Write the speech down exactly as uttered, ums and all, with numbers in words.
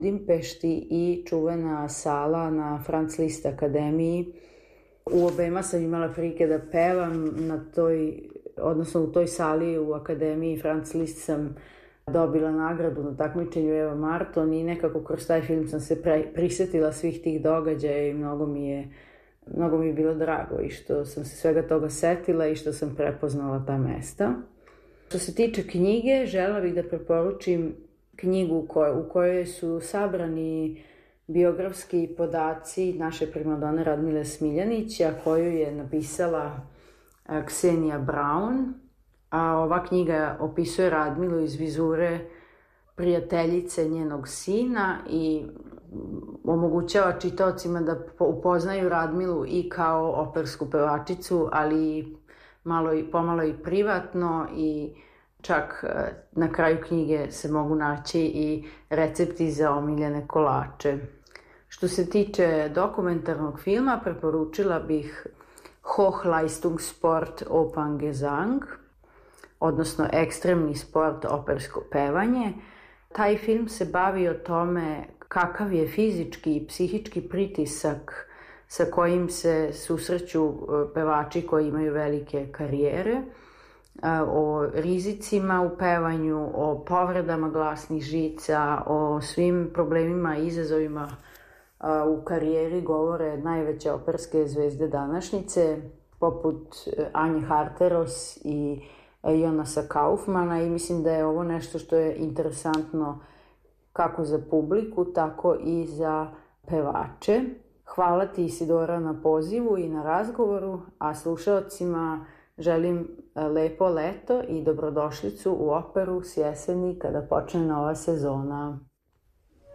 Budimpešti i čuvena sala na Franz Liszt akademiji. U obema sam imala prilike da pevam na toj, odnosno u toj sali u akademiji Franz Liszt sam dobila nagradu na takmičenju Eva Marton i nekako kroz taj film sam se prisetila svih tih događaja i mnogo mi je, mnogo mi je bilo drago i što sam se svega toga setila i što sam prepoznala ta mesta. Što se tiče knjige, želela bih da preporučim knjigu u kojoj, u kojoj su sabrani biografski podaci naše primadone Radmile Smiljanića, koju je napisala Ksenija Braun, a ova knjiga opisuje Radmilu iz vizure prijateljice njenog sina i omogućava čitaocima da upoznaju Radmilu i kao opersku pevačicu, ali malo i, pomalo i privatno i čak na kraju knjige se mogu naći i recepti za omiljene kolače. Što se tiče dokumentarnog filma, preporučila bih Hochleistungssport Operngesang, odnosno ekstremni sport opersko pevanje. Taj film se bavi o tome kakav je fizički i psihički pritisak sa kojim se susreću pevači koji imaju velike karijere, o rizicima u pevanju, o povredama glasnih žica, o svim problemima i izazovima u karijeri govore najveće operske zvezde današnjice, poput Anje Harteros i Jonasa Kaufmana, i mislim da je ovo nešto što je interesantno kako za publiku, tako i za pevače. Hvala ti, Isidora, na pozivu i na razgovoru, a slušaocima želim lepo leto i dobrodošlicu u operu s jeseni kada počne nova sezona.